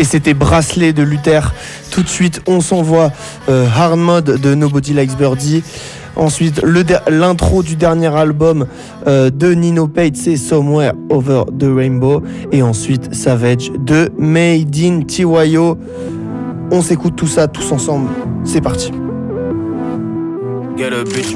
Et c'était Bracelet de Luther. Tout de suite, on s'envoie Hard Mode de Nobody Likes Birdie. Ensuite, l'intro du dernier album de Nino Pate, c'est Somewhere Over the Rainbow. Et ensuite, Savage de Made in TYO. On s'écoute tout ça tous ensemble. C'est parti.